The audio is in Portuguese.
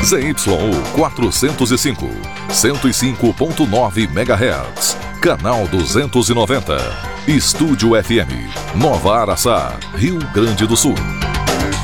ZYU 405, 105.9 MHz. Canal 290. Estúdio FM, Nova Araçá, Rio Grande do Sul.